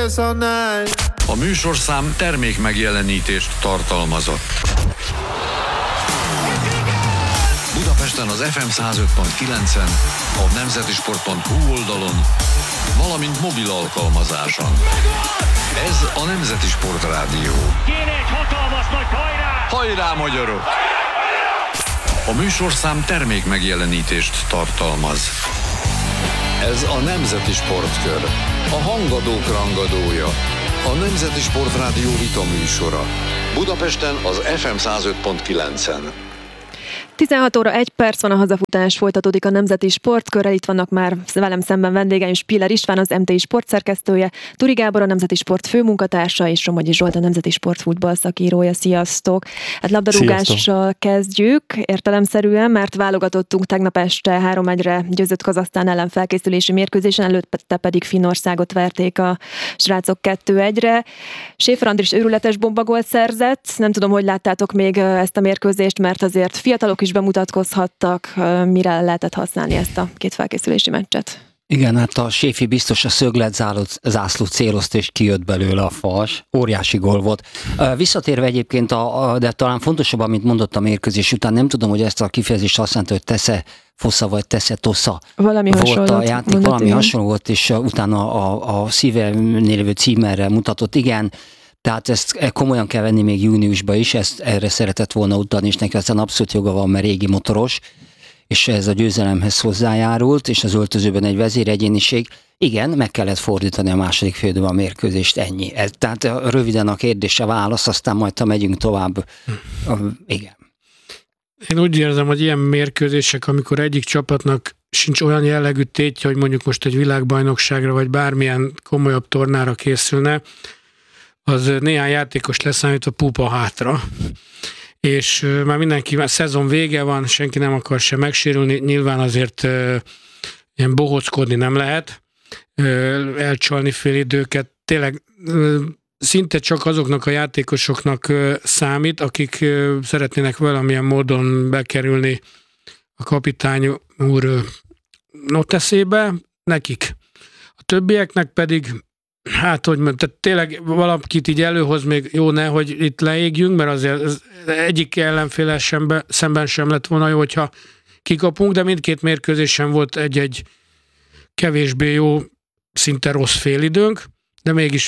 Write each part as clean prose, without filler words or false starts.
A műsorszám termék megjelenítést tartalmazott. Budapesten az FM 105.9-en, a nemzetisport.hu oldalon, valamint mobil alkalmazáson. Ez a Nemzeti Sport Rádió. Kéne egy hatalmas nagy hajrá! Hajrá, magyarok! A műsorszám termék megjelenítést tartalmaz. Ez a Nemzeti Sportkör, a hangadók rangadója, a Nemzeti Sport Rádió vitaműsora. Budapesten az FM 105.9-en. 16 óra 1 perc van, a hazafutás, folytatódik a Nemzeti Sportkörrel. Itt vannak már velem szemben vendégeim, Spiller István, az MTI sportszerkesztője, Turi Gábor, a Nemzeti Sport főmunkatársa, és Somogyi Zsolt, a Nemzeti Sport futball szakírója. Sziasztok! Hát labdarúgással kezdjük értelemszerűen, mert válogatottunk tegnap este 3-1-re győzött Kazahsztán ellen felkészülési mérkőzésen, előtte pedig Finnországot verték a srácok 2-1-re. Schäfer Andris őrületes bombagolt szerzett. Nem tudom, hogy láttátok még ezt a mérkőzést, mert azért fiatalok is bemutatkozhattak, mire lehetett használni ezt a két felkészülési meccset. Igen, hát a Schäfer biztos a szöglet zászlót célozta, és kijött belőle a fals. Óriási gól volt. Visszatérve egyébként, de talán fontosabb, amit mondott a mérkőzés után, nem tudom, hogy ezt a kifejezést használta, hogy tesze Fosza vagy tesze Tosza. Valami volt a játék, valami hasonló volt, és utána a szívenél lévő címerre mutatott. Igen, tehát ezt komolyan kell venni még júniusban is, erre szeretett volna utalni, és neki aztán abszolút joga van, mert régi motoros, és ez a győzelemhez hozzájárult, és az öltözőben egy vezéregyéniség. Igen, meg kellett fordítani a második félidőben a mérkőzést, ennyi. Tehát röviden a kérdésre válasz, aztán majd ha megyünk tovább. Igen. Én úgy érzem, hogy ilyen mérkőzések, amikor egyik csapatnak sincs olyan jellegű tétje, hogy mondjuk most egy világbajnokságra, vagy bármilyen komolyabb tornára készülne, az néhány játékos leszámítva pupa hátra. És már mindenki, már szezon vége van, senki nem akar se megsérülni, nyilván azért ilyen bohóckodni nem lehet, elcsalni félidőket. Tényleg szinte csak azoknak a játékosoknak számít, akik szeretnének valamilyen módon bekerülni a kapitány úr noteszébe, nekik. A többieknek pedig hát, hogy mondjam, tehát tényleg valakit így előhoz még jó ne, hogy itt leégjünk, mert azért egyik ellenféle szemben sem lett volna jó, hogyha kikapunk, de mindkét mérkőzésen volt egy kevésbé jó, szinte rossz félidőnk, de mégis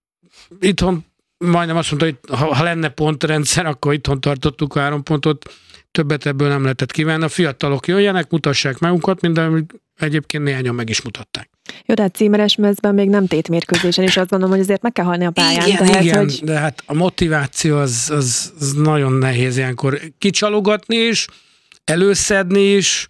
itthon majdnem azt mondta, hogy ha lenne pontrendszer, akkor itthon tartottuk 3 pontot, többet ebből nem lehetett kívánni. A fiatalok jöjjenek, mutassák magunkat, minden egyébként néhányan meg is mutatták. Jó, de hát címeres mezben még nem tétmérkőzésen, és azt gondolom, hogy azért meg kell halni a pályán. Igen, hogy... de hát a motiváció az nagyon nehéz ilyenkor kicsalogatni is, előszedni is.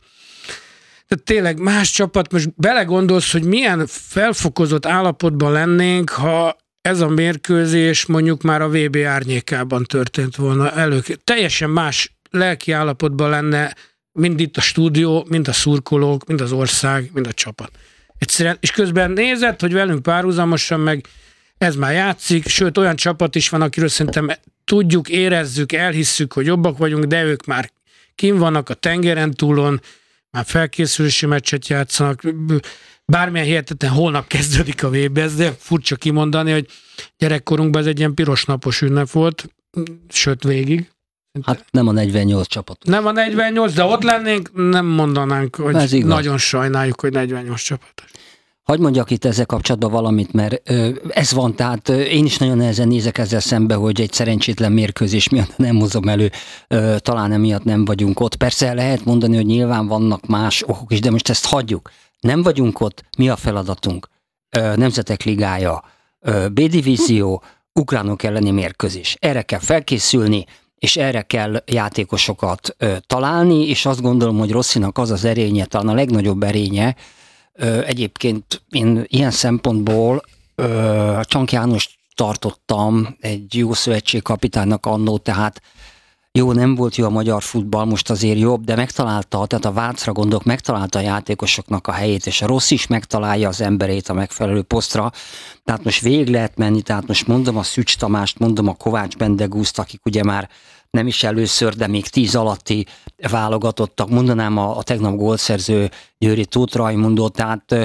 De tényleg más csapat, most belegondolsz, hogy milyen felfokozott állapotban lennénk, ha ez a mérkőzés mondjuk már a VB árnyékában történt volna teljesen más lelki állapotban lenne mind itt a stúdió, mind a szurkolók, mind az ország, mind a csapat. Egyszerűen, és közben nézett, hogy velünk párhuzamosan meg ez már játszik, sőt olyan csapat is van, akiről szerintem tudjuk, érezzük, elhisszük, hogy jobbak vagyunk, de ők már kim vannak a tengeren túlon, már felkészülési meccset játszanak, bármilyen hihetetlen, holnap kezdődik a VB, de furcsa kimondani, hogy gyerekkorunkban ez egy ilyen piros napos ünnep volt, sőt végig. Hát nem a 48 csapat. Nem a 48, de ott lennénk, nem mondanánk, hogy nagyon sajnáljuk, hogy 48 csapatos. Hadd mondjak itt ezzel kapcsolatban valamit, mert ez van, tehát én is nagyon nehezen nézek ezzel szembe, hogy egy szerencsétlen mérkőzés miatt nem hozom elő, talán emiatt nem vagyunk ott. Persze lehet mondani, hogy nyilván vannak más okok is, de most ezt hagyjuk. Nem vagyunk ott, mi a feladatunk? Nemzetek Ligája, B-divízió, ukránok elleni mérkőzés. Erre kell felkészülni, és erre kell játékosokat találni, és azt gondolom, hogy Rosszinak az az erénye, talán a legnagyobb erénye, egyébként én ilyen szempontból Csank Jánost tartottam egy jó szövetségkapitánynak annó, tehát jó, nem volt jó a magyar futball, most azért jobb, de megtalálta, tehát a Vácra gondolok, megtalálta a játékosoknak a helyét, és a Rossz is megtalálja az emberét a megfelelő posztra. Tehát most végig lehet menni, tehát most mondom a Szücs Tamást, mondom a Kovács Bendegúzt, akik ugye már nem is először, de még 10 alatti válogatottak, mondanám a tegnap gólszerző Győri Tóth Rajmundot, tehát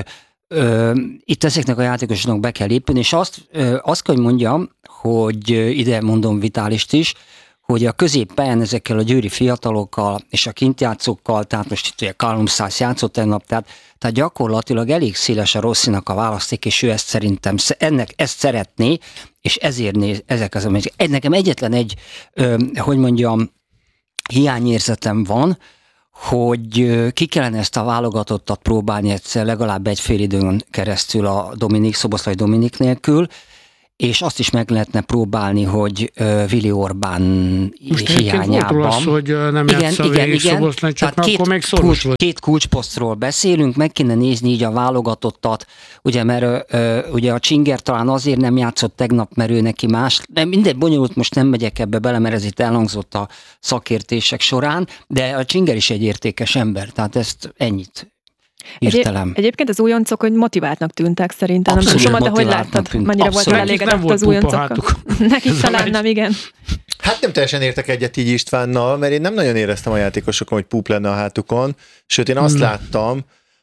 itt ezeknek a játékosoknak be kell épülni, és azt kell, hogy mondjam, hogy ide mondom Vitálist is, hogy a középpályán ezekkel a győri fiatalokkal és a kintjátszókkal, tehát most itt ugye Callum Szász játszott tegnap, tehát gyakorlatilag elég széles a Rossinak a választék, és ő ezt szerintem ezt szeretné, és ezért néz ezek az meccsek. Nekem egyetlen egy, hogy mondjam, hiányérzetem van, hogy ki kellene ezt a válogatottat próbálni egyszer legalább egy fél időn keresztül a Szoboszlai Dominik nélkül, és azt is meg lehetne próbálni, hogy Vili Orbán most hiányában. Most volt róla, hogy nem játsza végig Szoboszlai, csak akkor még szoros volt. Két kulcsposztról beszélünk, meg kéne nézni így a válogatottat, ugye, mert ugye a Csinger talán azért nem játszott tegnap, mert ő neki más, minden bonyolult, most nem megyek ebbe bele, mert ez itt elhangzott a szakértések során, de a Csinger is egy értékes ember, tehát ezt ennyit. Egyébként az újoncok, hogy motiváltnak tűntek szerintem. Abszolút nem tudom, de hogy láttad, mennyire volt elégedett az újoncokkal? Nekik talán nem, igen. Hát nem teljesen értek egyet így Istvánnal, mert én nem nagyon éreztem a játékosokon, hogy púp lenne a hátukon, sőt én azt láttam,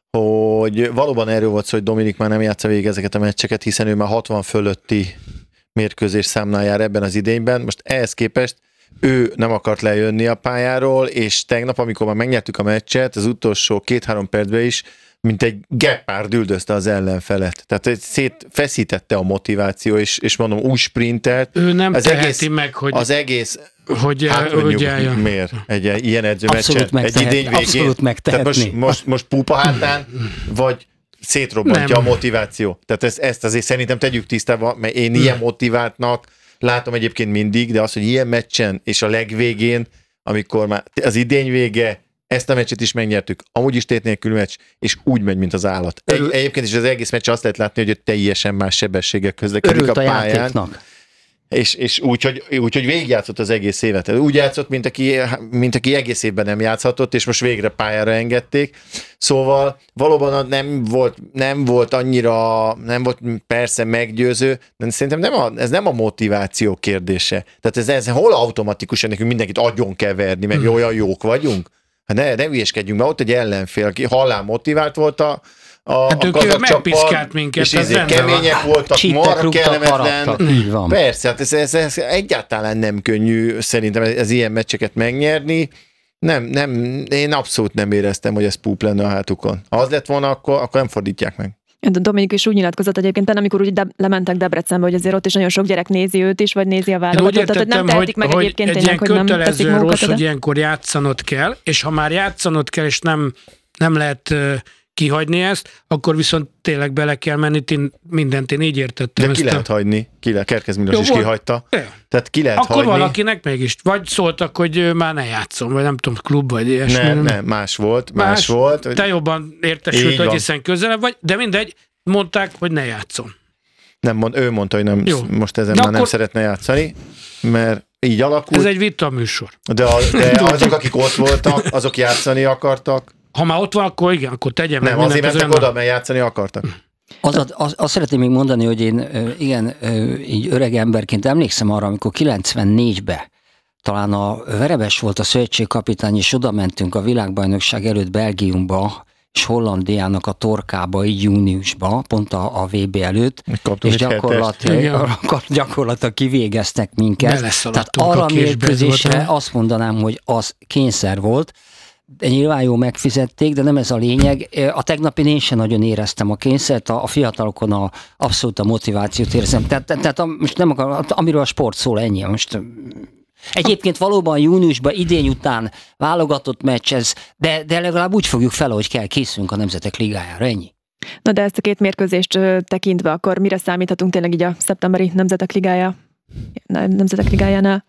hogy valóban erről volt szó, hogy Dominik már nem játsza végig ezeket a meccseket, hiszen ő már 60 fölötti mérkőzés számnál jár ebben az idényben. Most ehhez képest ő nem akart lejönni a pályáról, és tegnap, amikor már megnyertük a meccset, az utolsó 2-3 percben is, mint egy gepárd üldözte az ellenfelet. Tehát szétfeszítette a motiváció, és mondom, úgy sprintelt. Ő nem az teheti egész, meg, hogy... Az egész... hogy miért? Egy ilyen edzőmeccset? Egy idény végén? Abszolút megtehetni. Tehát most púpa hátán, vagy szétrobbantja a motiváció. Tehát ezt azért szerintem tegyük tisztába, mert én ilyen motiváltnak látom egyébként mindig, de az, hogy ilyen meccsen és a legvégén, amikor már az idény vége, ezt a meccset is megnyertük, amúgy is tét nélkül meccs, és úgy megy, mint az állat. Egyébként is az egész meccs azt lehet látni, hogy teljesen más sebességgel közlekedik a pályán. Játéknak. És úgy, hogy végigjátszott az egész évet. Úgy játszott, mint aki egész évben nem játszhatott, és most végre pályára engedték. Szóval valóban nem volt persze meggyőző, de szerintem ez nem a motiváció kérdése. Tehát ez hol automatikusan nekünk mindenkit agyon kell verni, meg olyan jók vagyunk? Hát ne ügyeskedjünk, mert ott egy ellenfél, aki halál motivált volt a kazak megpiszkált minket, és kemények voltak, marha kellemetlen. Így van. Persze, hát ez egyáltalán nem könnyű szerintem ez ilyen meccseket megnyerni. Nem, én abszolút nem éreztem, hogy ez púp lenne a hátukon. Ha az lett volna, akkor nem fordítják meg. Dominik is úgy nyilatkozott egyébként, amikor úgy lementek Debrecenbe, hogy azért ott is nagyon sok gyerek nézi őt is, vagy nézi a válogatottat, tehát nem tehetik meg egyébként tényleg, hogy nem teszik magukat rossz, hogy ilyenkor játszanod kell, és ha már játszanod kell, és nem lehet kihagyni ezt, akkor viszont tényleg bele kell menni, mindent én így értettem. De ki lehet hagyni, Kerkez Milos is kihagyta. Tehát ki lehet akkor hagyni. Valakinek mégis, vagy szóltak, hogy már ne játszom, vagy nem tudom, klub, vagy ilyesmi. Nem, más volt. Te jobban értesült, hogy hiszen közelebb vagy, de mindegy, mondták, hogy ne játszom. Ő mondta, hogy nem, most ezen már nem szeretne játszani, mert így alakult. Ez egy vitaműsor. De azok, akik ott voltak, azok játszani akartak. Ha már ott van, akkor igen, akkor tegye meg. Nem, azért mentek oda, mert játszani akartak. Azt szeretném még mondani, hogy én így öreg emberként emlékszem arra, amikor 94-ben talán a Verebes volt a szövetségkapitány, és oda mentünk a világbajnokság előtt Belgiumba, és Hollandiának a torkába, így júniusban, pont a VB előtt, és gyakorlatilag kivégeztek minket. Tehát arra mérkőzésre azt mondanám, hogy az kényszer volt, de nyilván jó megfizették, de nem ez a lényeg. A tegnapin én sem nagyon éreztem a kényszert, a fiatalokon abszolút a motivációt érzem. Tehát most nem amiről a sport szól, ennyi. Most egyébként valóban júniusban idény után válogatott meccs ez, de legalább úgy fogjuk fel, hogy kell, készülünk a Nemzetek Ligájára, ennyi. Na de ezt a két mérkőzést tekintve, akkor mire számíthatunk tényleg így a szeptemberi Nemzetek Ligájánál?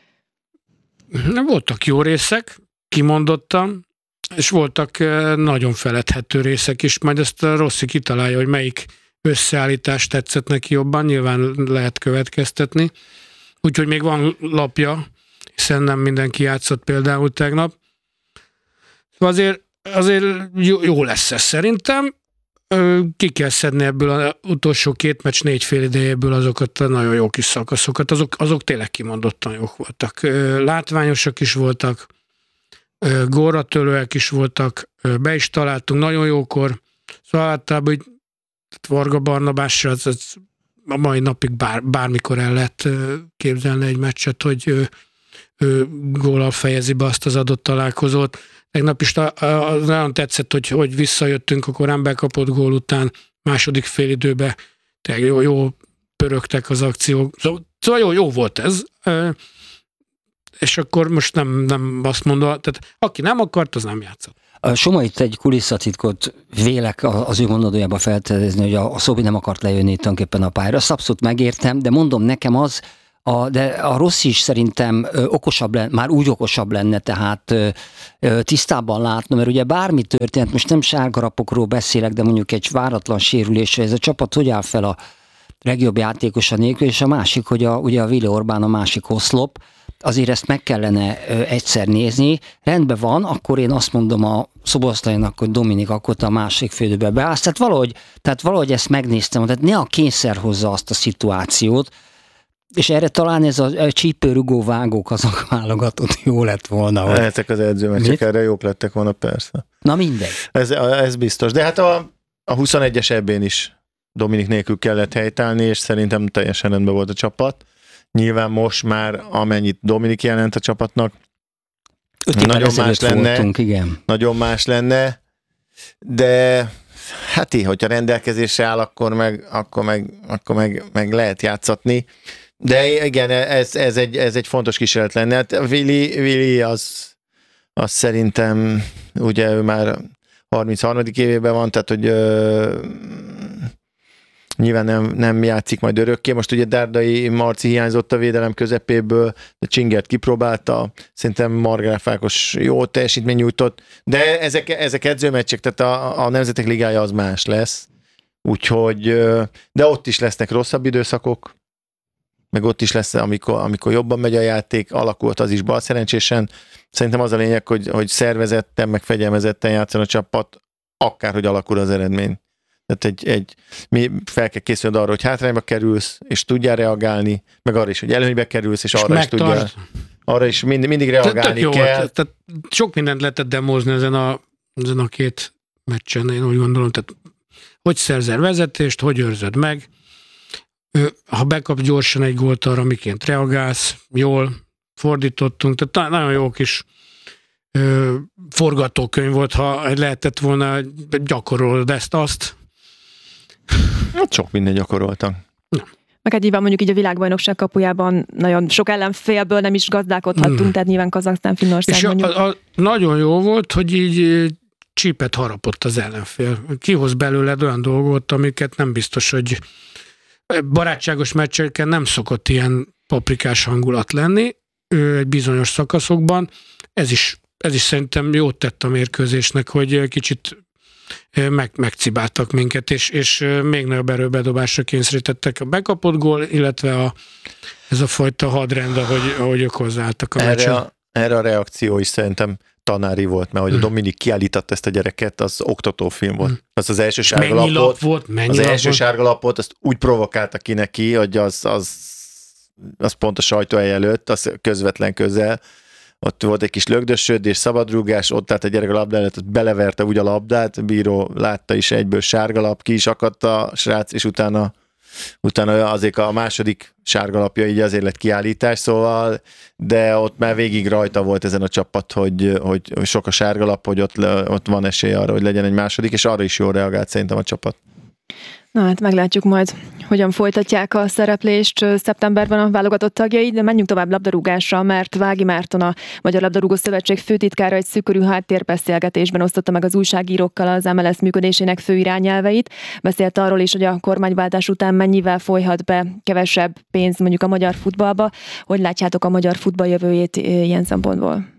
Voltak jó részek, kimondottam, és voltak nagyon feledhető részek is, majd ezt a Rossi kitalálja, hogy melyik összeállítás tetszett neki jobban, nyilván lehet következtetni. Úgyhogy még van lapja, hiszen nem mindenki játszott például tegnap. Azért jó lesz ez szerintem. Ki kell szedni ebből az utolsó 2 meccs 4 fél idejéből azokat a nagyon jó kis szakaszokat. Azok tényleg kimondottan jók voltak. Látványosak is voltak, gólra törőek is voltak, be is találtunk nagyon jókor. Szóval általában Varga Barnabásra az a mai napig bármikor el lehet képzelni egy meccset, hogy ő góllal fejezi be azt az adott találkozót. Tegnap is nagyon tetszett, hogy visszajöttünk a korán bekapott gól után második félidőbe. Jó pörögtek az akciók. Szóval jó volt ez. És akkor most nem azt mondom, tehát aki nem akart, az nem játszott. Soma, itt egy kulisszatitkot vélek az ő mondandójába feltedezni, hogy a Szobi nem akart lejönni tulajdonképpen a pályára. Azt abszolút megértem, de mondom, nekem de a Rossz is szerintem okosabb lenne, már úgy okosabb lenne, tehát tisztában látna, mert ugye bármi történt, most nem sárgarapokról beszélek, de mondjuk egy váratlan sérülésre, ez a csapat hogy áll fel a legjobb játékosa nélkül, és a másik, hogy ugye a Vili Orbán a másik oszlop, azért ezt meg kellene egyszer nézni. Rendben van, akkor én azt mondom a Szoboszlainak, hogy Dominik, akkor a másik félidőbe beállsz. Tehát valahogy ezt megnéztem, tehát ne a kényszer hozza azt a szituációt, és erre talán ez a csípőrugó vágók azok válogatott jó lett volna. Hogy... Ezek az edzőmeccsek erre jók lettek volna, persze. Na mindegy. Ez biztos. De hát a 21-es EB-n is Dominik nélkül kellett helytállni, és szerintem teljesen rendben volt a csapat. Nyilván most már amennyit Dominik jelent a csapatnak, nagyon más lenne. Voltunk, igen. Nagyon más lenne, de hát hogyha rendelkezésre áll, akkor meg lehet játszatni. De igen, ez egy fontos kísérlet lenne. Hát Vili az szerintem, ugye ő már 33. évében van, tehát hogy nyilván nem játszik majd örökké. Most ugye Dárdai Marci hiányzott a védelem közepéből, de Csingert kipróbálta, szerintem Margráf Ákos jó teljesítmény nyújtott, de ezek edzőmeccsek, tehát a Nemzetek Ligája az más lesz. Úgyhogy, de ott is lesznek rosszabb időszakok, meg ott is lesz, amikor jobban megy a játék, alakult az is balszerencsésen. Szerintem az a lényeg, hogy szervezetten, meg fegyelmezetten játszon a csapat, akárhogy alakul az eredmény. Tehát mi fel kell készülni arra, hogy hátrányba kerülsz, és tudjál reagálni, meg arra is, hogy előnybe kerülsz, és arra is tudjál. Arra is mindig reagálni kell. Tehát sok mindent lehetett demózni ezen a két meccsen, én úgy gondolom. Tehát hogy szerzel vezetést, hogy őrzöd meg, ha bekap gyorsan egy gólt, arra miként reagálsz, jól fordítottunk, tehát nagyon jó kis forgatókönyv volt, ha lehetett volna gyakorolod ezt-azt. Hát sok minden gyakoroltam. Meg hát nyilván mondjuk így a világbajnokság kapujában nagyon sok ellenfélből nem is gazdálkodhattunk, tehát nyilván Kazaksztán, Finnország és mondjuk. Nagyon jó volt, hogy így csípet harapott az ellenfél. Kihoz belőled olyan dolgot, amiket nem biztos, hogy barátságos meccseken nem szokott ilyen paprikás hangulat lenni, egy bizonyos szakaszokban. Ez is szerintem jót tett a mérkőzésnek, hogy kicsit megcibáltak minket, és még nagyobb erőbedobásra kényszerítettek a bekapott gól, illetve ez a fajta hadrend, ahogy ők hozzáálltak a meccsen. Erre a reakció is szerintem tanári volt, mert hogy a Dominik kiállított ezt a gyereket, az oktatófilm volt. Az első sárgalapot, azt úgy provokálta ki neki, hogy az pont a sajtóhely előtt, az közvetlen közel, ott volt egy kis lögdösödés, szabadrúgás, ott állt a gyerek a labda előtt, beleverte úgy a labdát, bíró látta is egyből sárgalap, ki is akadt a srác, és utána azért a második sárgalapja így azért lett kiállítás, szóval, de ott már végig rajta volt ezen a csapat, hogy sok a sárgalap, hogy ott van esély arra, hogy legyen egy második, és arra is jól reagált szerintem a csapat. Na hát meglátjuk majd, hogyan folytatják a szereplést szeptemberben a válogatott tagjai, de menjünk tovább labdarúgásra, mert Vági Márton, a Magyar Labdarúgó Szövetség főtitkára egy szűkörű háttérbeszélgetésben osztotta meg az újságírókkal az MLS működésének fő irányelveit. Beszélt arról is, hogy a kormányváltás után mennyivel folyhat be kevesebb pénz mondjuk a magyar futballba. Hogy látjátok a magyar futball jövőjét ilyen szempontból?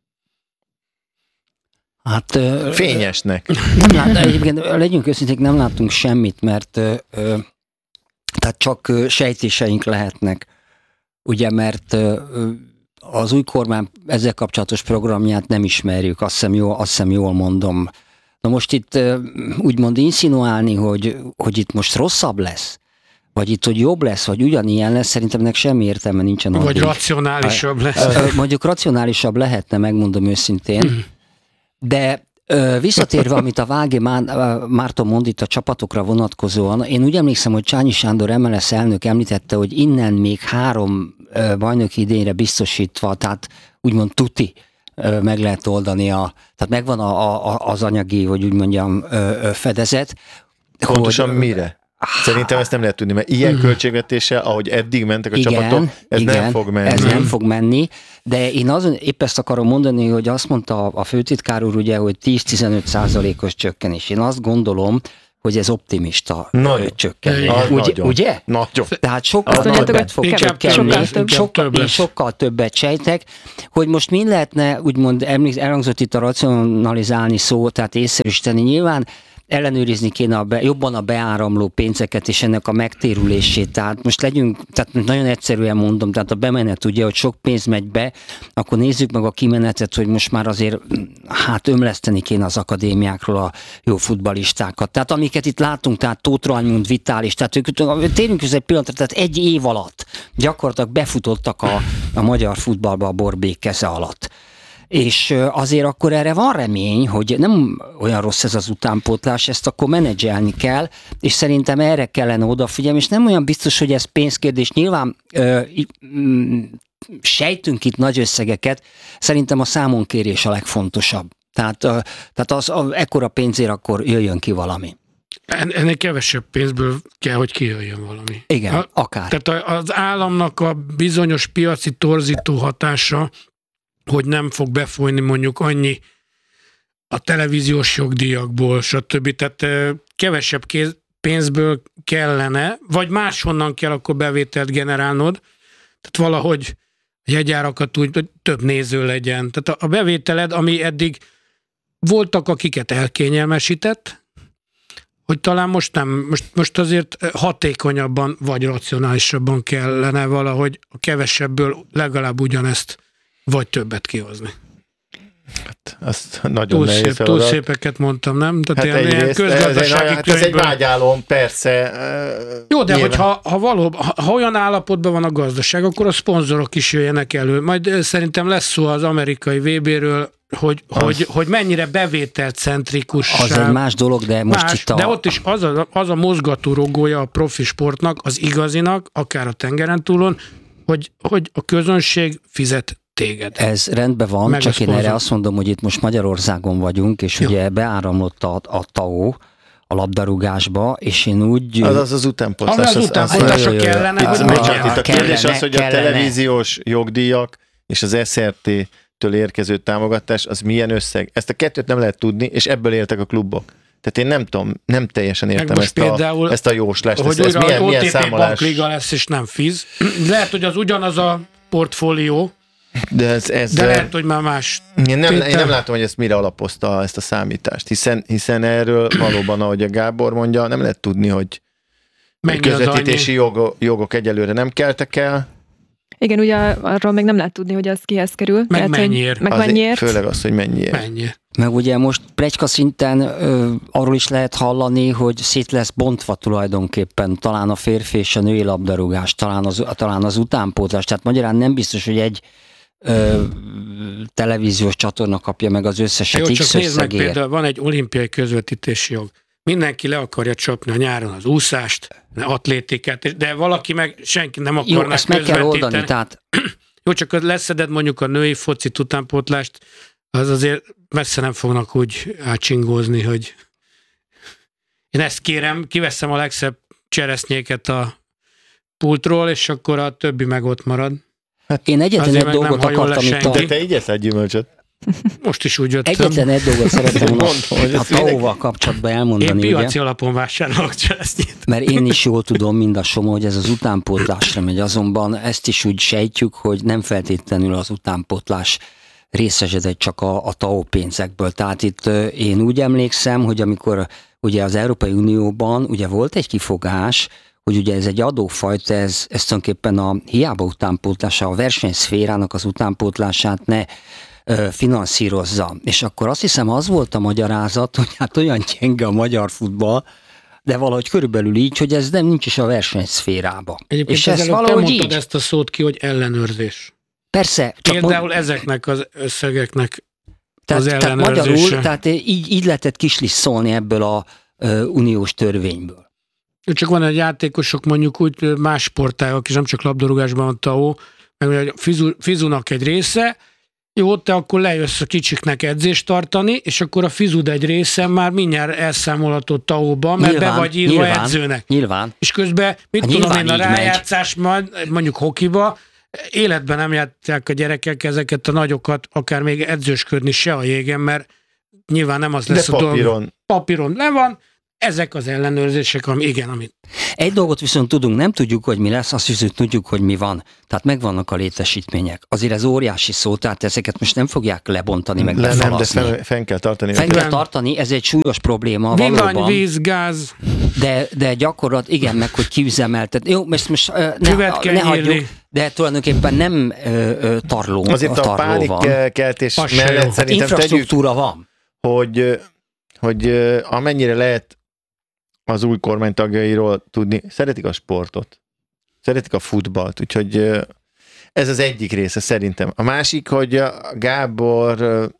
Hát, fényesnek. Egyébként legyünk őszinték, nem látunk semmit, mert tehát csak sejtéseink lehetnek. Ugye, mert az új kormány ezzel kapcsolatos programját nem ismerjük, azt hiszem jól mondom. Na most itt úgymond insinuálni, hogy itt most rosszabb lesz, vagy itt, hogy jobb lesz, vagy ugyanilyen lesz, szerintem ennek semmi értelme nincsen. Vagy racionálisabb lesz. Mondjuk racionálisabb lehetne, megmondom őszintén. De Visszatérve, amit a Vági Márton mond itt a csapatokra vonatkozóan, én úgy emlékszem, hogy Csányi Sándor MLS elnök említette, hogy innen még 3 bajnoki idényre biztosítva, tehát úgymond tuti meg lehet oldani, tehát megvan az anyagi, hogy úgy mondjam, fedezet. Pontosan mire? Szerintem ezt nem lehet tudni, mert ilyen költségvetéssel, ahogy eddig mentek a csapatok, ez nem fog menni. Ez nem fog menni, de én azon épp ezt akarom mondani, hogy azt mondta a főtitkár úr, ugye, hogy 10-15%-os csökkenés. Én azt gondolom, hogy ez optimista csökkenés. Ugye? Nagyon. Tehát sokkal többet fog csökkenni, sokkal többet sejtek, hogy most mi lehetne, úgymond elhangzott itt a racionalizálni szó, tehát észszerűsíteni. Nyilván ellenőrizni kéne jobban a beáramló pénzeket és ennek a megtérülését. Tehát most tehát nagyon egyszerűen mondom, tehát a bemenet ugye, hogy sok pénz megy be, akkor nézzük meg a kimenetet, hogy most már azért ömleszteni kéne az akadémiákról a jó futballistákat. Tehát amiket itt látunk, tehát Tóth Rajmund, Vitális, tehát térjünk közben egy pillanatra, tehát 1 év alatt gyakorlatilag befutottak a magyar futballba a Borbély keze alatt. És azért akkor erre van remény, hogy nem olyan rossz ez az utánpótlás, ezt akkor menedzselni kell, és szerintem erre kellene odafigyelni, és nem olyan biztos, hogy ez pénzkérdés. Nyilván sejtünk itt nagy összegeket, szerintem a számonkérés a legfontosabb. Tehát ekkora pénzért akkor jöjjön ki valami. Ennél kevesebb pénzből kell, hogy kijöjjön valami. Igen, akár. Tehát az államnak a bizonyos piaci torzító hatása, hogy nem fog befolyni mondjuk annyi a televíziós jogdíjakból, stb. Tehát kevesebb pénzből kellene, vagy máshonnan kell akkor bevételt generálnod, tehát valahogy jegyárakat úgy, hogy több néző legyen. Tehát a bevételed, ami eddig voltak, akiket elkényelmesített, hogy talán most nem, most azért hatékonyabban vagy racionálisabban kellene valahogy a kevesebből legalább ugyanezt vagy többet kihozni. Hát, azt nagyon nehéz feladat. Túl szépeket mondtam, nem? Tehát hát ilyen közgazdasági ez egy vágyálom, persze. Jó, de hogyha ha olyan állapotban van a gazdaság, akkor a szponzorok is jöjjenek elő. Majd szerintem lesz szó az amerikai VB-ről, hogy mennyire bevételcentrikus. Az egy más dolog, de most itt de ott is az a mozgató rugója a profi sportnak, az igazinak, akár a tengeren túlon, hogy a közönség fizet téged. Ez rendben van, meg csak én erre azt mondom, hogy itt most Magyarországon vagyunk, és ugye beáramlott a TAO a labdarúgásba, és én úgy... Az utánpótlás. Az utánpótlásra kellene, hogy itt a kérdés az, hogy a televíziós jogdíjak és az SRT-től érkező támogatás, az milyen összeg? Ezt a kettőt nem lehet tudni, és ebből éltek a klubok. Tehát én nem tudom, nem teljesen értem ezt a jóslást. Hogy ez milyen számolás? Bankliga lesz, és nem FIZ. Lehet, hogy az ugyanaz a portfólió, de lehet, hogy már más. Én nem látom, hogy ezt mire alapozta ezt a számítást, hiszen erről valóban, ahogy a Gábor mondja, nem lehet tudni, hogy közvetítési jogok egyelőre nem keltek el. Igen, ugye arról még nem lehet tudni, hogy az kihez kerül. Meg mennyiért. Főleg az, hogy mennyiért. Meg ugye most pletyka szinten arról is lehet hallani, hogy szét lesz bontva tulajdonképpen talán a férfi és a női labdarúgás, talán az utánpótlás. Tehát magyarán nem biztos, hogy egy televíziós csatorna kapja meg az összeset X csak nézd meg, összegért. például van egy olimpiai közvetítési jog. Mindenki le akarja csapni a nyáron az úszást, atlétikát, de valaki meg senki nem akarná közvetíteni. Jó, ezt meg kell oldani, tehát... Jó, csak leszeded mondjuk a női focit utánpótlást, az azért messze nem fognak úgy átcsingózni, hogy én ezt kérem, kiveszem a legszebb cseresznyéket a pultról, és akkor a többi meg ott marad. Én egyetlen egy dolgot akartam itt De te így eszed gyümölcsöt? Most is úgy jöttem. Egyetlen egy dolgot szerettem a TAO-val kapcsolatban elmondani. Én piaci alapon vásárolok cseresznyét. Mert én is jól tudom, mind a Soma, hogy ez az utánpótlásra megy. Azonban ezt is úgy sejtjük, hogy nem feltétlenül az utánpótlás részesedett csak a TAO pénzekből. Tehát itt én úgy emlékszem, hogy amikor ugye az Európai Unióban ugye volt egy kifogás, hogy ugye ez egy adófajta, ez tulajdonképpen a hiába utánpótlása, a versenyszférának az utánpótlását ne finanszírozza. És akkor azt hiszem az volt a magyarázat, hogy hát olyan gyenge a magyar futball, de valahogy körülbelül így, hogy ez nem nincs is a versenyszférába. Egyébként és ezt valahogy mondtad így. Ezt a szót ki, hogy ellenőrzés. Persze. Például ezeknek az összegeknek az ellenőrzése. Magyarul, tehát így lehetett kislisszolni ebből a uniós törvényből. Csak van egy játékosok mondjuk úgy más sportágak is, nem csak labdarúgásban van TAO, meg a fizunak egy része, jó, te akkor lejössz a kicsiknek edzést tartani, és akkor a fizud egy része már mindjárt elszámolható TAO-ban, mert be vagy írva edzőnek. Nyilván. És közben, mit tudom én, a rájátszás, mondjuk hokiba, életben nem játszák a gyerekek ezeket a nagyokat, akár még edzősködni se a jégen, mert nyilván nem az lesz de a dolog. Papíron le van, ezek az ellenőrzések, amit... Egy dolgot viszont tudunk, nem tudjuk, hogy mi lesz, azt viszont tudjuk, hogy mi van. Tehát megvannak a létesítmények. Azért ez óriási szó, tehát ezeket most nem fogják lebontani, meg befalaszni. Nem, de fenn kell tartani. Fenn kell tartani, ez egy súlyos probléma Villany, valóban. víz, gáz. De gyakorlat, igen, meg hogy kiüzemeltet. Jó, most ne hagyjuk, de tulajdonképpen nem tarló. Azért a pánikkeltés mellett szerintem infrastruktúra van. Hogy amennyire lehet az új kormány tagjairól tudni, szeretik a sportot, szeretik a futballt, úgyhogy ez az egyik része szerintem. A másik, hogy a Gábornál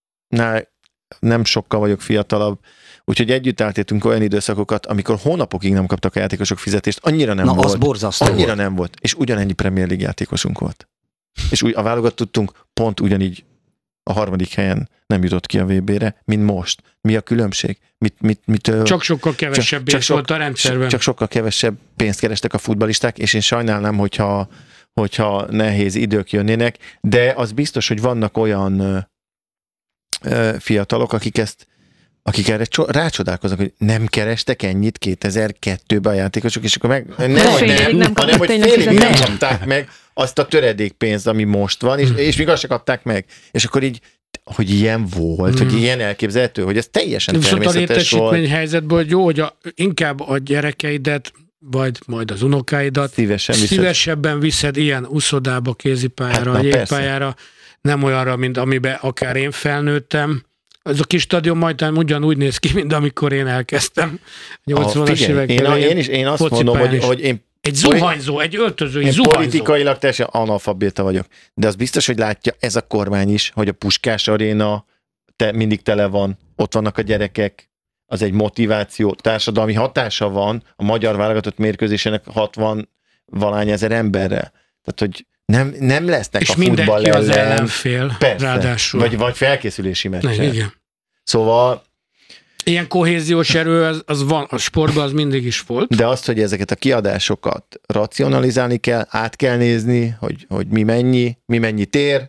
nem sokkal vagyok fiatalabb, úgyhogy együtt átéltünk olyan időszakokat, amikor hónapokig nem kaptak a játékosok fizetést, annyira nem volt. Az borzasztó annyira volt. nem volt, és ugyanennyi Premier League játékosunk volt. És a válogatottunk pont ugyanígy a 3. helyen nem jutott ki a VB-re, mint most. Mi a különbség? Csak sokkal kevesebb volt a rendszerben. Csak sokkal kevesebb pénzt kerestek a futballisták, és én sajnálnám, hogyha nehéz idők jönnének, de az biztos, hogy vannak olyan fiatalok, akik erre rácsodálkoznak, hogy nem kerestek ennyit 2002-ben a játékosok, és akkor hanem hogy félig nem kapták meg azt a töredékpénzt, ami most van, és még azt se kapták meg. És akkor így, hogy ilyen volt, hogy ilyen elképzelhető, hogy ez teljesen természetes volt. Viszont a létesítményhelyzetből, hogy jó, hogy inkább a gyerekeidet, vagy majd az unokáidat szívesebben viszed ilyen úszodába, kézipályára, jégpályára, nem olyanra, mint amiben akár én felnőttem. Ez a kis stadion majdnem ugyanúgy néz ki, mint amikor én elkezdtem. 80-as években. Én azt mondom, hogy én egy zuhanyzó, egy öltözői zuhanyzó. Politikailag teljesen analfabéta vagyok. De az biztos, hogy látja ez a kormány is, hogy a Puskás Aréna mindig tele van, ott vannak a gyerekek, az egy motiváció, társadalmi hatása van a magyar válogatott mérkőzésének 60-valány ezer emberre. Tehát, hogy nem lesznek és a futball ellen. És mindenki az ellenfél, persze, ráadásul. Vagy felkészülési meccsen. Igen. Szóval... Ilyen kohéziós erő, az van, a sportban az mindig is volt. De azt, hogy ezeket a kiadásokat racionalizálni kell, át kell nézni, hogy mi mennyi tér,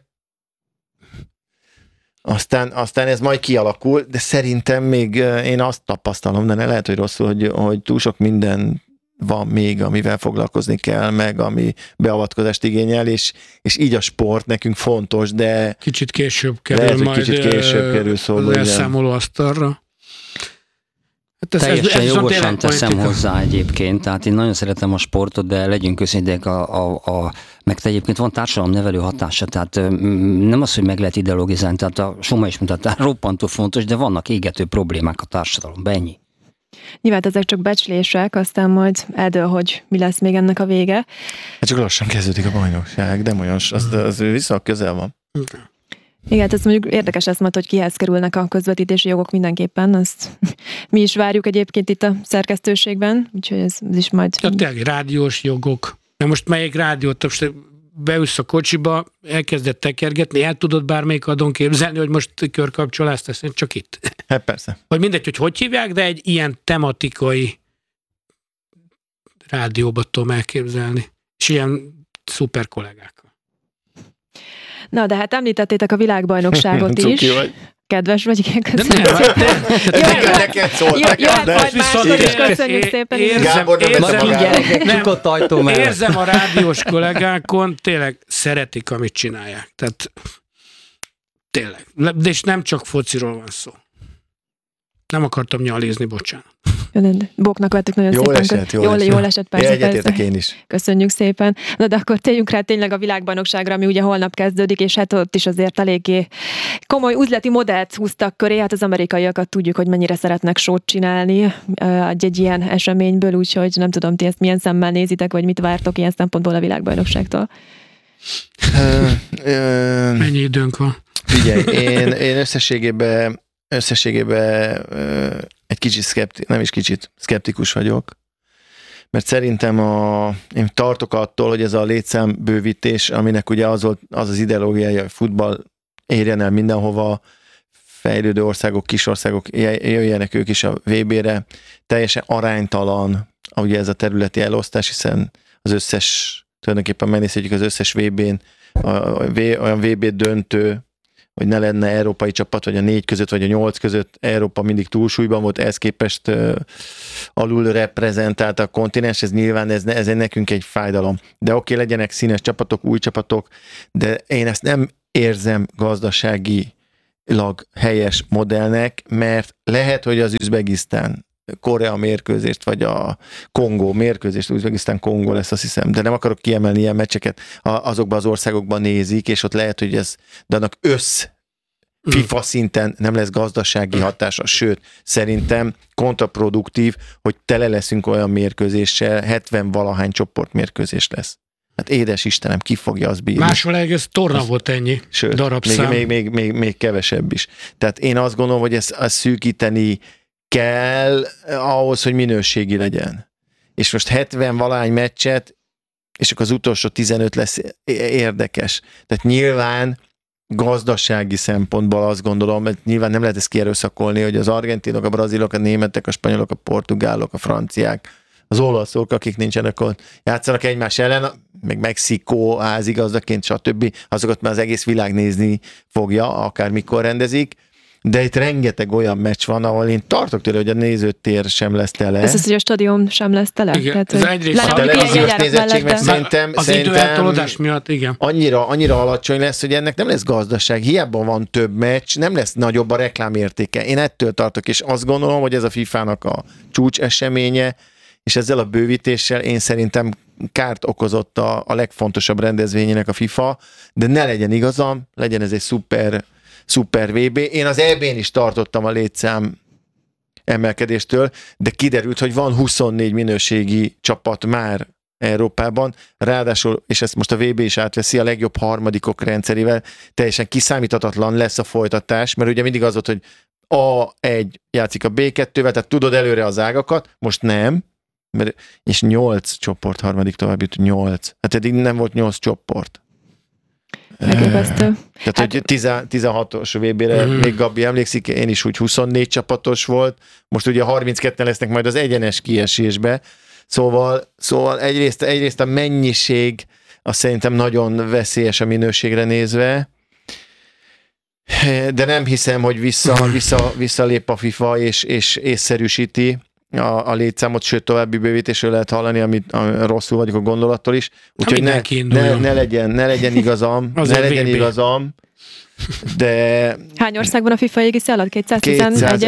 aztán ez majd kialakul, de szerintem még én azt tapasztalom, de lehet, hogy rosszul, hogy túl sok minden van még, amivel foglalkozni kell, meg ami beavatkozást igényel, és így a sport nekünk fontos, de kicsit később kerül lehet, majd szóval az elszámoló asztalra. Hát teljesen jogosan teszem hozzá egyébként, tehát én nagyon szeretem a sportot, de legyünk őszinték, meg egyébként van társadalomnevelő hatása, tehát nem az, hogy meg lehet ideologizálni, tehát a Soma is mondta, roppantó fontos, de vannak égető problémák a társadalomban, ennyi. Nyilván ezek csak becslések, aztán majd eldől, hogy mi lesz még ennek a vége. Hát csak lassan kezdődik a bajnokság, de olyan, az viszont közel van. Igen, ez mondjuk érdekes lesz majd, hogy kihez kerülnek a közvetítési jogok mindenképpen, azt mi is várjuk egyébként itt a szerkesztőségben, úgyhogy ez is majd... Tehát rádiós jogok. Mert most melyik rádiót, most beülsz a kocsiba, elkezdett tekergetni, el tudod bármelyik adón képzelni, hogy most körkapcsolást teszem, csak itt. Hát persze. Vagy mindegy, hogy hívják, de egy ilyen tematikai rádióba tudom elképzelni. És ilyen szuper kollégákkal. Na, de hát említettétek a világbajnokságot is. Vagy. Kedves vagy, igen, köszönöm. Neked szóltak. Jöhet majd mások is, köszönjük szépen. Érzem a rádiós kollégákon, tényleg szeretik, amit csinálják. Tehát tényleg. De és nem csak fociról van szó. Nem akartam nyalizni, bocsánat. Bóknak vettük nagyon jól szépen. Esett, jól esett, persze. Egyetértek én is. Köszönjük szépen. Na de akkor térjünk rá tényleg a világbajnokságra, ami ugye holnap kezdődik, és hát ott is azért eléggé komoly üzleti modellt húztak köré. Hát az amerikaiakat tudjuk, hogy mennyire szeretnek sót csinálni egy ilyen eseményből, úgyhogy nem tudom, ti ezt milyen szemmel nézitek, vagy mit vártok ilyen szempontból a világbajnokságtól. Mennyi időnk van? Figyelj, én összességében egy kicsit nem is kicsit, szkeptikus vagyok, mert szerintem én tartok attól, hogy ez a létszámbővítés, aminek ugye az az ideológiája, hogy futball érjen el mindenhova, fejlődő országok, kis országok jöjjenek ők is a VB-re, teljesen aránytalan ugye ez a területi elosztás, hiszen az összes, tulajdonképpen megnézhetjük az összes VB-n, olyan VB döntő, hogy ne lenne európai csapat, vagy a 4 között, vagy a 8 között, Európa mindig túlsúlyban volt, ehhez képest alul reprezentált a kontinens, ez nyilván ez nekünk egy fájdalom. De oké, legyenek színes csapatok, új csapatok, de én ezt nem érzem gazdaságilag helyes modellnek, mert lehet, hogy az Üzbegisztán Korea mérkőzést, vagy a Kongó mérkőzést, Üzbegisztán-Kongó lesz, azt hiszem, de nem akarok kiemelni ilyen meccseket, azokban az országokban nézik, és ott lehet, hogy ez, de annak FIFA szinten nem lesz gazdasági hatása, sőt, szerintem kontraproduktív, hogy tele leszünk olyan mérkőzéssel, 70-valahány csoportmérkőzés lesz. Hát édes Istenem, ki fogja azt bírni? Máshol egész torna volt ennyi darabszám. Még kevesebb is. Tehát én azt gondolom, hogy ezt szűkíteni kell ahhoz, hogy minőségi legyen. És most 70-valahány meccset, és akkor az utolsó 15 lesz érdekes. Tehát nyilván gazdasági szempontból azt gondolom, mert nyilván nem lehet ezt kierőszakolni, hogy az argentinok, a brazilok, a németek, a spanyolok, a portugálok, a franciák, az olaszok, akik nincsenek ott, játszanak egymás ellen, meg Mexikó házigazdaként, stb. Azokat már az egész világ nézni fogja, akármikor rendezik, de itt rengeteg olyan meccs van, ahol én tartok tőle, hogy a nézőtér sem lesz tele. Ez az, hogy a stadion sem lesz tele? Igen, tehát, ez egyrészt a televíziós nézettség meg szerintem időeltolódás miatt, igen. Annyira alacsony lesz, hogy ennek nem lesz gazdaság. Hiába van több meccs, nem lesz nagyobb a reklámértéke. Én ettől tartok, és azt gondolom, hogy ez a FIFA-nak a csúcs eseménye, és ezzel a bővítéssel én szerintem kárt okozott a legfontosabb rendezvényének a FIFA, de ne legyen igazam, legyen ez egy szuper VB. Én az EB-n is tartottam a létszám emelkedéstől, de kiderült, hogy van 24 minőségi csapat már Európában, ráadásul, és ezt most a VB is átveszi, a legjobb harmadikok rendszerével, teljesen kiszámíthatatlan lesz a folytatás, mert ugye mindig az volt, hogy A1 játszik a B2-vel, tehát tudod előre az ágakat, most nem, és 8 csoport harmadik tovább jut, 8. Hát eddig nem volt 8 csoport. Elképesztő. Tehát, hogy 16-os VB-re még Gabi emlékszik, én is úgy 24 csapatos volt, most ugye 32-en lesznek majd az egyenes kiesésbe, szóval egyrészt a mennyiség az szerintem nagyon veszélyes a minőségre nézve, de nem hiszem, hogy visszalép a FIFA és észszerűsíti a létszámot, sőt további bővítésről lehet hallani, amit rosszul vagyok a gondolattól is. Úgyhogy ne legyen igazam, de... Hány ország van a FIFA égisze alatt? 211?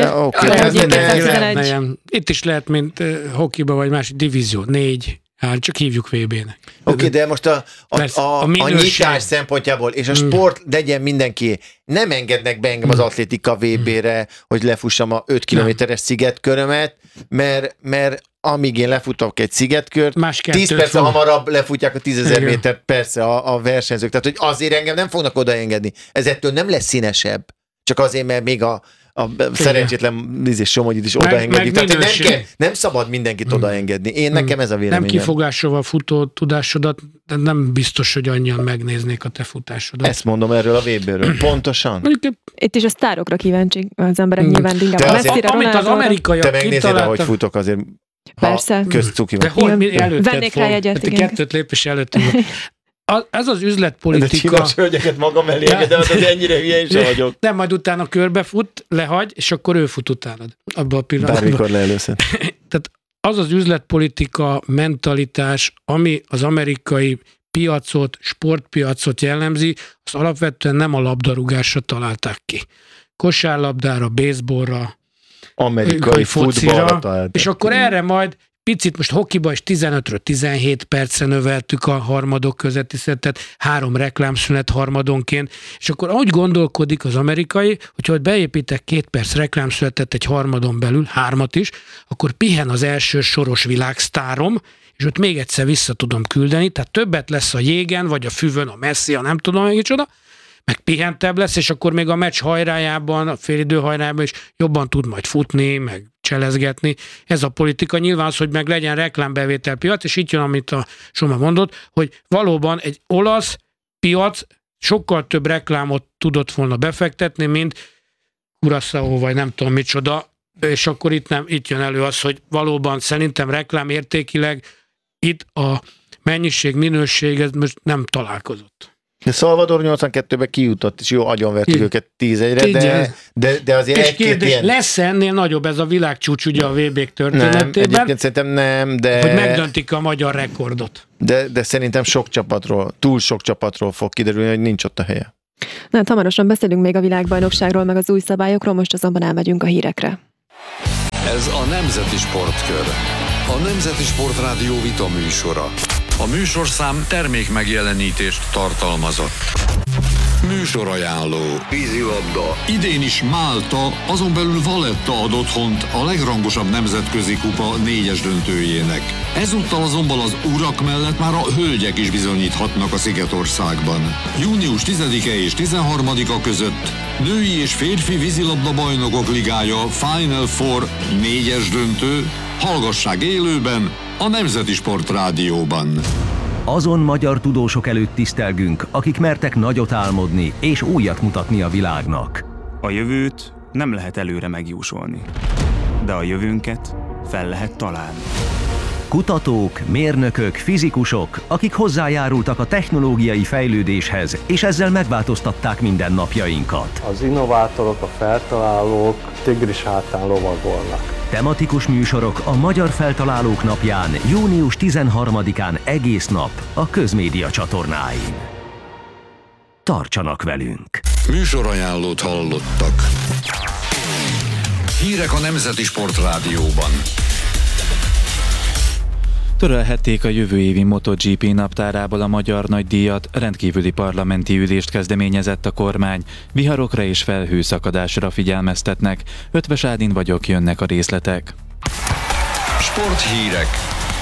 Itt is lehet, mint hokiba vagy más divízió, 4. Hát csak hívjuk VB-nek. Oké, de most a nyitás szempontjából, és a sport legyen mindenki, nem engednek be engem az atlétika VB-re, hogy lefussam a 5 kilométeres szigetkörömet, mert amíg én lefutok egy szigetkört, 10 perccel hamarabb lefutják a 10.000 métert, persze a versenyzők. Tehát, hogy azért engem nem fognak odaengedni. Ez ettől nem lesz színesebb. Csak azért, mert még a szerencsétlen Somogyit is odaengedik. Tehát nem szabad mindenkit odaengedni. Nekem ez a véleményem. Nem kifogásolva futó tudásodat, de nem biztos, hogy annyian megnéznék a te futásodat. Ezt mondom erről a VB-ről. Pontosan. Itt is a sztárokra kíváncsi az emberek nyilván inkább messzire, amit az amerikaiak te megnézed, ahogy futok, azért persze. Közcuki van. De hol előtted vennék rá jegyet, igen. 2 lépés előttünk. Ez az üzletpolitika... De csinos hölgyeket magam elé, de az ennyire hülye is vagyok. Nem, majd utána körbefut, lehagy, és akkor ő fut utánad. Abban a pillanatban. Bármikor leelőszed. Tehát az üzletpolitika, mentalitás, ami az amerikai piacot, sportpiacot jellemzi, azt alapvetően nem a labdarúgásra találták ki. Kosárlabdára, baseballra, amerikai futballra találták. És akkor erre majd picit most hokiba is 15-ről 17 percre növeltük a harmadok közötti szettet, 3 reklámszünet harmadonként, és akkor úgy gondolkodik az amerikai, hogyha beépítek 2 perc reklámszünetet egy harmadon belül, 3 is, akkor pihen az első soros világsztárom, és ott még egyszer vissza tudom küldeni, tehát többet lesz a jégen, vagy a füvön, a Messi, a nem tudom, micsoda, meg pihentebb lesz, és akkor még a meccs hajrájában, a félidő hajrájában is jobban tud majd futni, meg cselezgetni. Ez a politika. Nyilván az, hogy meg legyen reklámbevételpiac, és itt jön, amit a Soma mondott, hogy valóban egy olasz piac sokkal több reklámot tudott volna befektetni, mint Curaçao, vagy nem tudom micsoda, és akkor itt jön elő az, hogy valóban szerintem reklámértékileg itt a mennyiség, minőség, ez most nem találkozott. De Salvador 82-ben kijutott, és jó, agyonvertük őket 10-1-re, de azért és egy-két ilyen... lesz ennél nagyobb ez a világcsúcs ugye a VB-k történetében? Nem, egyébként szerintem nem, de... Hogy megdöntik a magyar rekordot. De szerintem túl sok csapatról fog kiderülni, hogy nincs ott a helye. Na, hamarosan beszélünk még a világbajnokságról, meg az új szabályokról, most azonban elmegyünk a hírekre. Ez a Nemzeti Sportkör. A Nemzeti Sportrádió vita műsora. A műsorszám termék megjelenítést tartalmazott. Műsorajánló. Vízilabda. Idén is Málta, azon belül Valletta ad otthont a legrangosabb nemzetközi kupa 4-es döntőjének. Ezúttal azonban az urak mellett már a hölgyek is bizonyíthatnak a Szigetországban. Június 10-e és 13-a között női és férfi vízilabda bajnokok ligája Final Four 4-es döntő. Hallgassák élőben a Nemzeti Sportrádióban. Azon magyar tudósok előtt tisztelgünk, akik mertek nagyot álmodni és újat mutatni a világnak. A jövőt nem lehet előre megjósolni, de a jövőnket fel lehet találni. Kutatók, mérnökök, fizikusok, akik hozzájárultak a technológiai fejlődéshez, és ezzel megváltoztatták mindennapjainkat. Az innovátorok, a feltalálók tigris hátán lovagolnak. Tematikus műsorok a Magyar Feltalálók Napján, június 13-án egész nap a Közmédia csatornáin. Tartsanak velünk! Műsorajánlót hallottak. Hírek a Nemzeti Sportrádióban. Törölhették a jövő évi MotoGP naptárából a magyar nagydíjat, rendkívüli parlamenti ülést kezdeményezett a kormány, viharokra és felhőszakadásra figyelmeztetnek. Ötvös Ádin vagyok, jönnek a részletek. Sporthírek.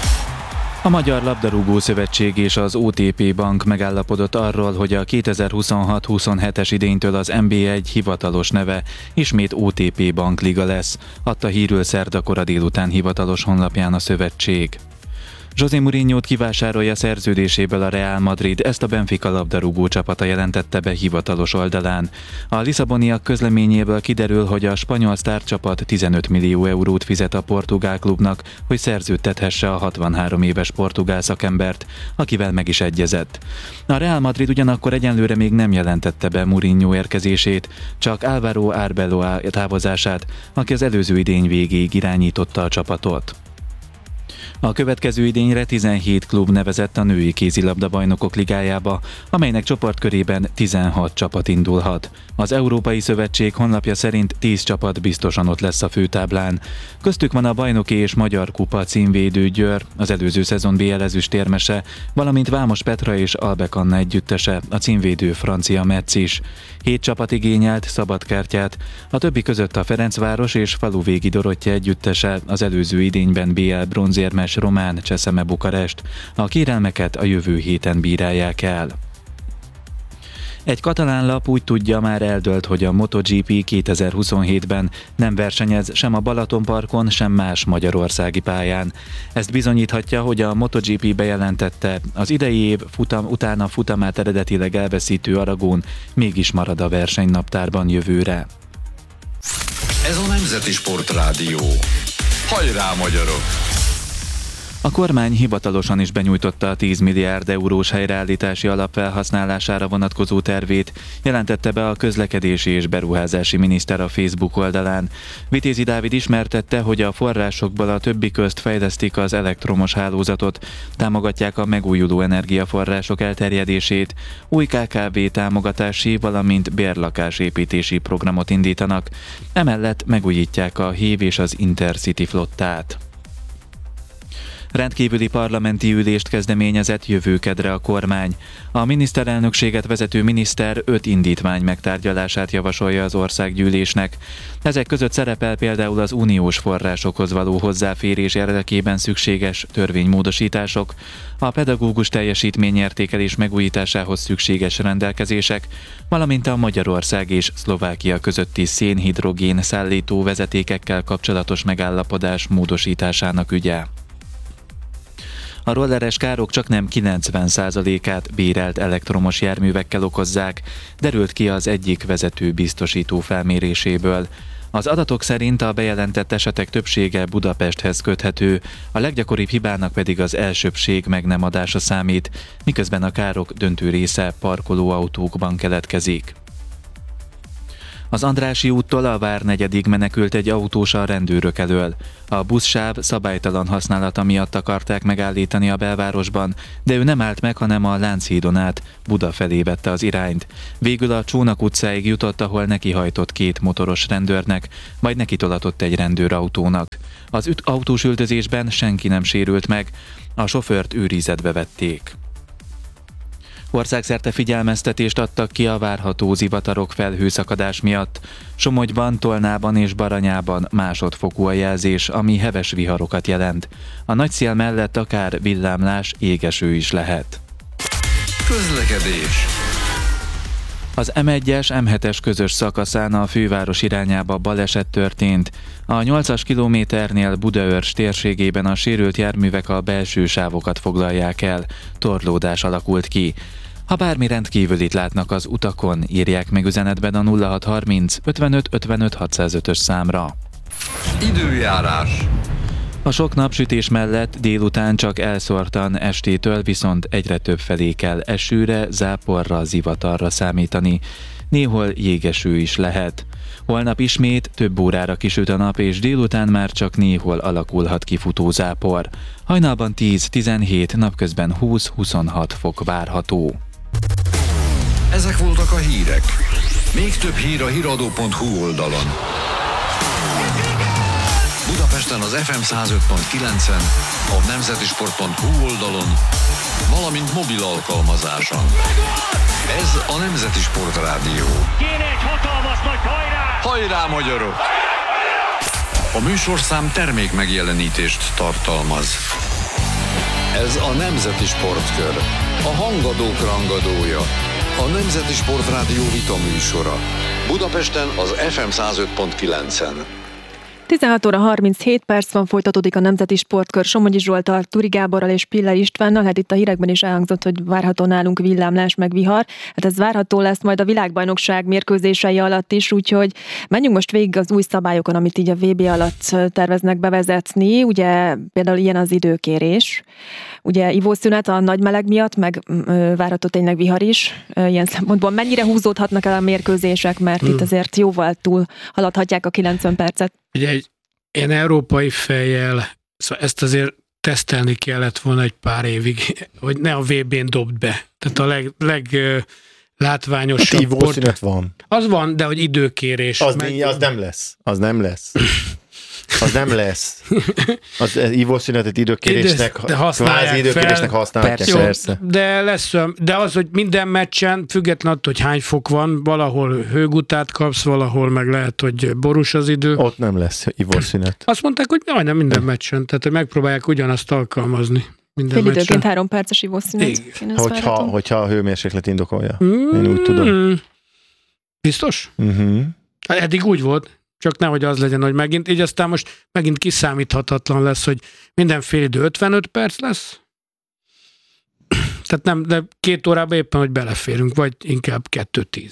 A Magyar Labdarúgó Szövetség és az OTP Bank megállapodott arról, hogy a 2026-27-es idénytől az NB1 hivatalos neve ismét OTP Bank Liga lesz, adta hírül szerda kora délután hivatalos honlapján a szövetség. José Mourinhót kivásárolja szerződéséből a Real Madrid, ezt a Benfica labdarúgó csapata jelentette be hivatalos oldalán. A lisszaboniak közleményéből kiderül, hogy a spanyol sztárcsapat 15 millió eurót fizet a portugál klubnak, hogy szerződtethesse a 63 éves portugál szakembert, akivel meg is egyezett. A Real Madrid ugyanakkor egyenlőre még nem jelentette be Mourinho érkezését, csak Álvaro Arbeloa távozását, aki az előző idény végéig irányította a csapatot. A következő idényre 17 klub nevezett a női kézilabda bajnokok ligájába, amelynek csoportkörében 16 csapat indulhat. Az Európai Szövetség honlapja szerint 10 csapat biztosan ott lesz a főtáblán. Köztük van a bajnoki és magyar kupa címvédő Győr, az előző szezon BL ezüstérmese, valamint Vámos Petra és Albek Anna együttese, a címvédő francia Metz is. 7 csapat igényelt szabadkártyát, a többi között a Ferencváros és Faluvégi Dorottya együttese, az előző idényben BL bronzérmes Román Cseszeme Bukarest. A kérelmeket a jövő héten bírálják el. Egy katalán lap úgy tudja, már eldölt, hogy a MotoGP 2027-ben nem versenyez sem a Balatonparkon, sem más magyarországi pályán. Ezt bizonyíthatja, hogy a MotoGP bejelentette, az idei év utána futamát eredetileg elveszítő Aragón mégis marad a versenynaptárban jövőre. Ez a Nemzeti Sportrádió. Hajrá, magyarok! A kormány hivatalosan is benyújtotta a 10 milliárd eurós helyreállítási alap felhasználására vonatkozó tervét, jelentette be a közlekedési és beruházási miniszter a Facebook oldalán. Vitézi Dávid ismertette, hogy a forrásokból a többi közt fejlesztik az elektromos hálózatot, támogatják a megújuló energiaforrások elterjedését, új KKV támogatási, valamint bérlakásépítési programot indítanak, emellett megújítják a HÍV és az Intercity flottát. Rendkívüli parlamenti ülést kezdeményezett jövő kedre a kormány. A miniszterelnökséget vezető miniszter 5 indítvány megtárgyalását javasolja az országgyűlésnek. Ezek között szerepel például az uniós forrásokhoz való hozzáférés érdekében szükséges törvénymódosítások, a pedagógus teljesítményértékelés megújításához szükséges rendelkezések, valamint a Magyarország és Szlovákia közötti szénhidrogén szállító vezetékekkel kapcsolatos megállapodás módosításának ügye. A rolleres károk csaknem 90%-át bérelt elektromos járművekkel okozzák, derült ki az egyik vezető biztosító felméréséből. Az adatok szerint a bejelentett esetek többsége Budapesthez köthető, a leggyakoribb hibának pedig az elsőbbség meg nem adása számít, miközben a károk döntő része parkolóautókban keletkezik. Az Andrássy úttól a Várnegyedig menekült egy autós a rendőrök elől. A buszsáv szabálytalan használata miatt akarták megállítani a belvárosban, de ő nem állt meg, hanem a Lánchídon át Buda felé vette az irányt. Végül a Csónak utcáig jutott, ahol nekihajtott 2 motoros rendőrnek, majd nekitolatott egy rendőrautónak. Az autós üldözésben senki nem sérült meg, a sofőrt őrizetbe vették. Országszerte figyelmeztetést adtak ki a várható zivatarok felhőszakadás miatt. Somogyban, Tolnában és Baranyában másodfokú a jelzés, ami heves viharokat jelent. A nagy szél mellett akár villámlás, égeső is lehet. Közlekedés. Az M1-es, M7-es közös szakaszán a főváros irányába baleset történt. A 8-as kilométernél Budaörs térségében a sérült járművek a belső sávokat foglalják el. Torlódás alakult ki. Ha bármi rendkívülit látnak az utakon, írják meg üzenetben a 0630 55 55 605-ös számra. Időjárás. A sok napsütés mellett délután csak elszórtan, estétől viszont egyre több felé kell esőre, záporra, zivatarra számítani. Néhol jégeső is lehet. Holnap ismét több órára kisüt a nap, és délután már csak néhol alakulhat ki futózápor. Hajnalban 10-17, napközben 20-26 fok várható. Ezek voltak a hírek. Még több hír a hiradó.hu oldalon. Budapesten az FM 105.9-en, a nemzetisport.hu oldalon, valamint mobil alkalmazáson. Ez a Nemzeti Sport Rádió. Kéne egy hatalmas nagy hajrá! Hajrá, magyarok! A műsorszám termék megjelenítést tartalmaz. Ez a Nemzeti Sportkör, a hangadók rangadója, a Nemzeti Sport Rádió vitaműsora. Budapesten az FM 105.9-en. 16 óra 37 perc van, folytatódik a Nemzeti Sportkör Somogyi Zsolttal, Turi Gáborral és Piller Istvánnal. Hát itt a hírekben is elhangzott, hogy várható nálunk villámlás meg vihar. Hát ez várható lesz majd a világbajnokság mérkőzései alatt is, úgyhogy menjünk most végig az új szabályokon, amit így a VB alatt terveznek bevezetni. Ugye például ilyen az időkérés. Ugye ivószünet a nagy meleg miatt, meg várható tényleg vihar is. Ilyen szempontból mennyire húzódhatnak el a mérkőzések, mert itt azért jóval túl haladhatják a 90 percet. Ugye egy ilyen európai fejjel, szóval ezt azért tesztelni kellett volna egy pár évig, hogy ne a VB-n dobd be. Tehát a leglátványosabb... Hát ivószünet van. Az van, de hogy időkérés. Az nem lesz. Az nem lesz. Az ivószünetet időkérésnek, kvázi időkérésnek használják. Persze. De az, hogy minden meccsen, független attól, hogy hány fok van, valahol hőgutát kapsz, valahol meg lehet, hogy borús az idő. Ott nem lesz ivószünet. Azt mondták, hogy majdnem minden meccsen, tehát hogy megpróbálják ugyanazt alkalmazni. Fél időként 3 perces ivószünet. Hogyha a hőmérséklet indokolja. Én úgy tudom. Biztos? Eddig úgy volt. Csak nehogy az legyen, hogy megint, így aztán most megint kiszámíthatatlan lesz, hogy minden fél idő 55 perc lesz. Tehát nem, de 2 órában éppen, hogy beleférünk, vagy inkább 2-10.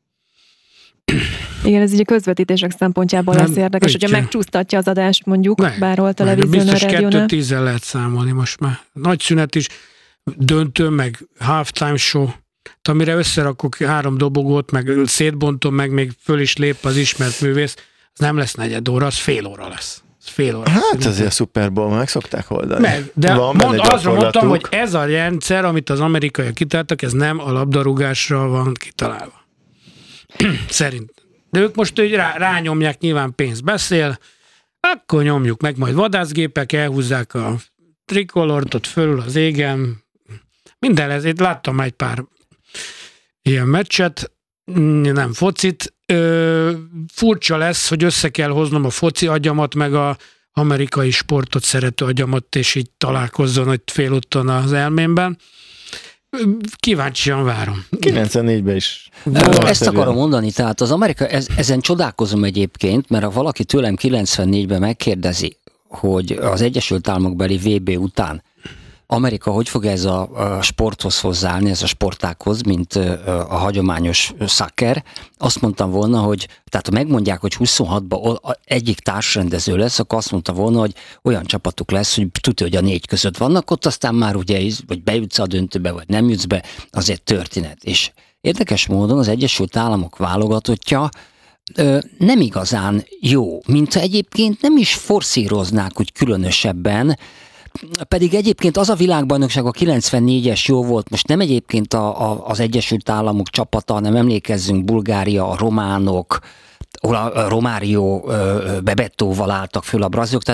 Igen, ez így a közvetítések szempontjából lesz érdekes, hogyha megcsúsztatja az adást mondjuk, bárhol televízión, biztos a rádiónál. 2-10-el lehet számolni most már. Nagy szünet is, döntő, meg halftime show, amire összerakok 3 dobogót, meg szétbontom, meg még föl is lép az ismert művész, az nem lesz 4 óra, az fél óra lesz. Hát azért a Super Bowl meg szokták oldani. De azra mondtam, hogy ez a rendszer, amit az amerikaiak kitaláltak, ez nem a labdarúgásra van kitalálva. Szerint. De ők most rányomják, nyilván pénz beszél, akkor nyomjuk meg, majd vadászgépek elhúzzák a trikolort ott fölül az égen, minden ez, itt láttam egy pár ilyen meccset, nem focit. Furcsa lesz, hogy össze kell hoznom a foci agyamat, meg a amerikai sportot szerető agyamat, és így találkozzon egy félúton az elmémben. Kíváncsian várom. 94-ben is. Ezt akarom mondani, tehát az Amerika, ezen csodálkozom egyébként, mert ha valaki tőlem 94-ben megkérdezi, hogy az Egyesült Államok beli VB után Amerika hogy fog ez a sporthoz hozzáállni, ez a sportákhoz, mint a hagyományos soccer, azt mondtam volna, hogy tehát ha megmondják, hogy 26-ban egyik társrendező lesz, akkor azt mondta volna, hogy olyan csapatuk lesz, hogy tudja, hogy a 4 között vannak, ott aztán már ugye, vagy bejutsz a döntőbe, vagy nem jutsz be, azért történet. És érdekes módon az Egyesült Államok válogatottja nem igazán jó, mint egyébként nem is forszíroznák úgy különösebben, pedig egyébként az a világbajnokság, a 94-es jó volt, most nem egyébként az Egyesült Államok csapata, hanem emlékezzünk, Bulgária, a románok, a Romário Bebettóval álltak föl a brazilok,